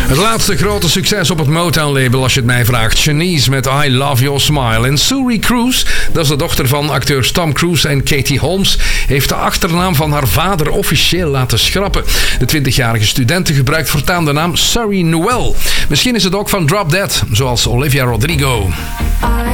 Het laatste grote succes op het Motown-label, als je het mij vraagt. Shanice met I Love Your Smile. En Suri Cruise, dat is de dochter van acteurs Tom Cruise en Katie Holmes, heeft de achternaam van haar vader officieel laten schrappen. De 20-jarige studente gebruikt voortaan de naam Suri Noel. Misschien is het ook van Drop Dead, zoals Olivia Rodrigo.